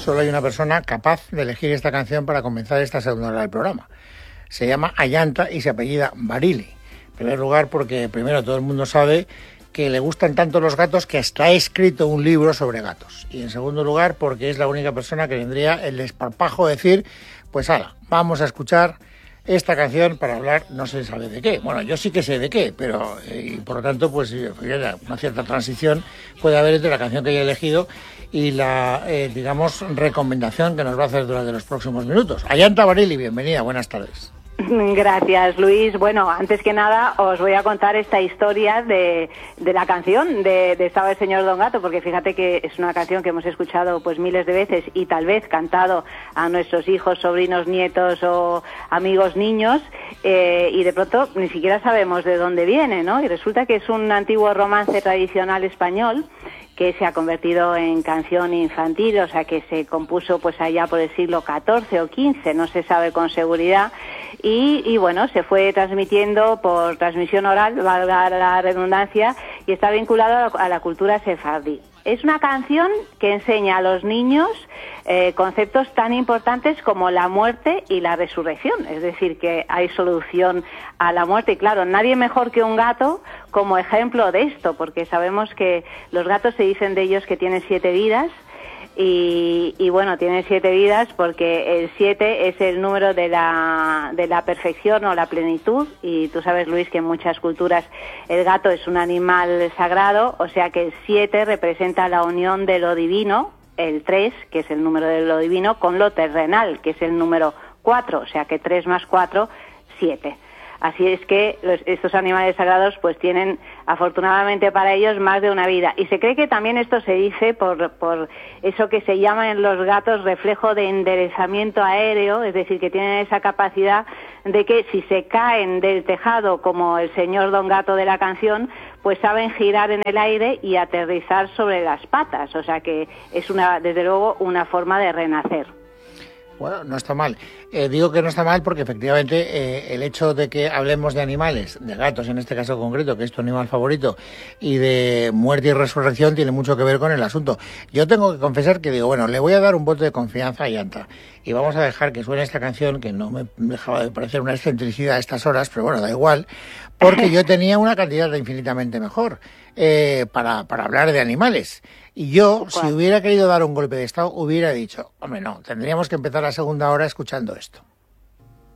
solo hay una persona capaz de elegir esta canción para comenzar esta segunda hora del programa. Se llama Ayanta y se apellida Barili. En primer lugar porque primero todo el mundo sabe que le gustan tanto los gatos que hasta ha escrito un libro sobre gatos. Y en segundo lugar porque es la única persona que tendría el desparpajo de decir, pues ala, vamos a escuchar esta canción para hablar no se sabe de qué. Bueno, yo sí que sé de qué, pero y por lo tanto pues una cierta transición puede haber entre la canción que haya elegido y la, digamos, recomendación que nos va a hacer durante los próximos minutos. Ayanta Barili, bienvenida, buenas tardes. Gracias, Luis. Bueno, antes que nada os voy a contar esta historia de la canción de Estaba el señor Don Gato, porque fíjate que es una canción que hemos escuchado pues miles de veces y tal vez cantado a nuestros hijos, sobrinos, nietos o amigos niños, y de pronto ni siquiera sabemos de dónde viene, ¿no? Y resulta que es un antiguo romance tradicional español que se ha convertido en canción infantil, o sea que se compuso pues allá por el siglo XIV o XV, no se sabe con seguridad, y bueno, se fue transmitiendo por transmisión oral, valga la redundancia, y está vinculado a la cultura sefardí. Es una canción que enseña a los niños conceptos tan importantes como la muerte y la resurrección, es decir, que hay solución a la muerte. Y claro, nadie mejor que un gato como ejemplo de esto, porque sabemos que los gatos se dicen de ellos que tienen 7 vidas, y bueno, tienen 7 vidas porque el 7 es el número de la perfección o la plenitud, y tú sabes, Luis, que en muchas culturas el gato es un animal sagrado, o sea que el 7 representa la unión de lo divino, el 3, que es el número de lo divino, con lo terrenal, que es el número 4, o sea que 3 más 4, 7. Así es que estos animales sagrados pues tienen, afortunadamente para ellos, más de una vida. Y se cree que también esto se dice por eso que se llama en los gatos reflejo de enderezamiento aéreo, es decir, que tienen esa capacidad de que si se caen del tejado, como el señor Don Gato de la canción, pues saben girar en el aire y aterrizar sobre las patas. O sea que es desde luego una forma de renacer. Bueno, no está mal. Digo que no está mal porque efectivamente el hecho de que hablemos de animales, de gatos en este caso concreto, que es tu animal favorito, y de muerte y resurrección tiene mucho que ver con el asunto. Yo tengo que confesar que digo, bueno, le voy a dar un voto de confianza a Ayanta y vamos a dejar que suene esta canción, que no me dejaba de parecer una excentricidad a estas horas, pero bueno, da igual, porque yo tenía una candidata infinitamente mejor para hablar de animales. Y yo, si hubiera querido dar un golpe de estado, hubiera dicho, hombre, no, tendríamos que empezar la segunda hora escuchando esto.